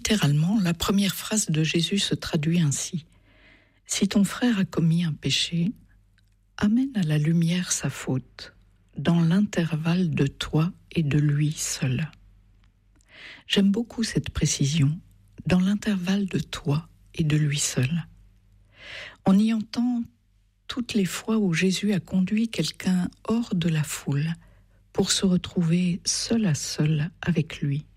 Littéralement, la première phrase de Jésus se traduit ainsi. « Si ton frère a commis un péché, amène à la lumière sa faute, dans l'intervalle de toi et de lui seul. » J'aime beaucoup cette précision, dans l'intervalle de toi et de lui seul. On y entend toutes les fois où Jésus a conduit quelqu'un hors de la foule pour se retrouver seul à seul avec lui.